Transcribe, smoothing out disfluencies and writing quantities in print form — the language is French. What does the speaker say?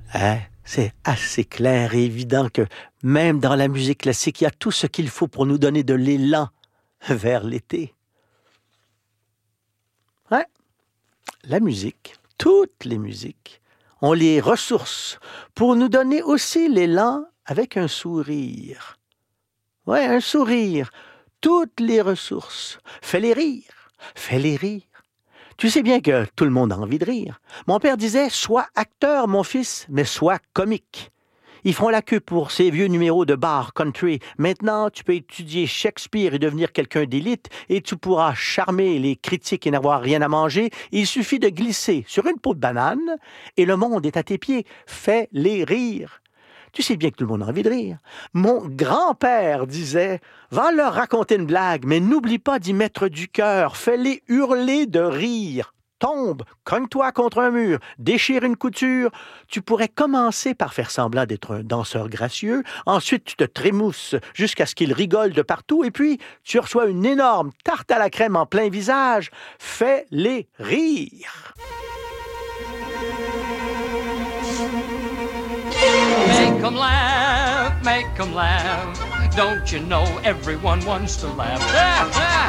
Hein? C'est assez clair et évident que même dans la musique classique, il y a tout ce qu'il faut pour nous donner de l'élan vers l'été. Ouais, la musique, toutes les musiques, ont les ressources pour nous donner aussi l'élan avec un sourire. Ouais, un sourire. Toutes les ressources. Fais-les rire. Fais-les rire. Tu sais bien que tout le monde a envie de rire. Mon père disait, sois acteur, mon fils, mais sois comique. Ils feront la queue pour ces vieux numéros de bar country. Maintenant, tu peux étudier Shakespeare et devenir quelqu'un d'élite et tu pourras charmer les critiques et n'avoir rien à manger. Il suffit de glisser sur une peau de banane et le monde est à tes pieds. Fais-les rire. Tu sais bien que tout le monde a envie de rire. Mon grand-père disait, va leur raconter une blague, mais n'oublie pas d'y mettre du cœur. Fais-les hurler de rire. Tombe, cogne-toi contre un mur, déchire une couture. Tu pourrais commencer par faire semblant d'être un danseur gracieux. Ensuite, tu te trémousses jusqu'à ce qu'ils rigolent de partout. Et puis, tu reçois une énorme tarte à la crème en plein visage. Fais-les rire. Make 'em laugh, make 'em laugh. Don't you know everyone wants to laugh?